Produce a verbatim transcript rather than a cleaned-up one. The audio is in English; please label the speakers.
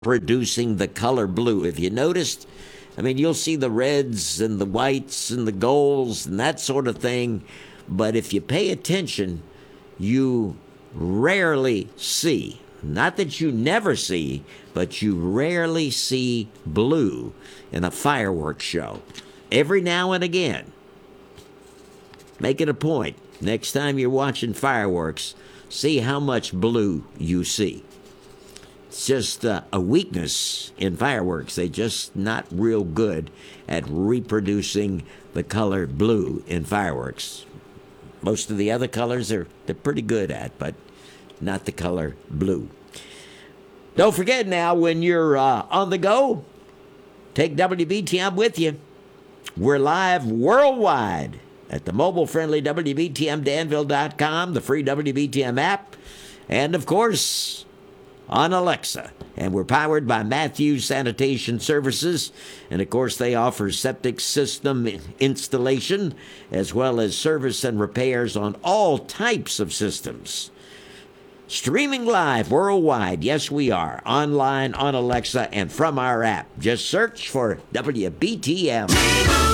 Speaker 1: producing the color blue. If you noticed, I mean, you'll see the reds and the whites and the golds and that sort of thing, but if you pay attention, you rarely see, not that you never see, but you rarely see blue in a fireworks show. Every now and again, make it a point, next time you're watching fireworks, see how much blue you see. It's just uh, a weakness in fireworks. They're just not real good at reproducing the color blue in fireworks. Most of the other colors are they're pretty good at, but not the color blue. Don't forget now, when you're uh, on the go, take W B T M with you. We're live worldwide at the mobile-friendly W B T M Danville dot com, the free W B T M app, and, of course, on Alexa. And we're powered by Matthews Sanitation Services. And, of course, they offer septic system installation as well as service and repairs on all types of systems. Streaming live worldwide. Yes, we are. Online, on Alexa, and from our app. Just search for W B T M.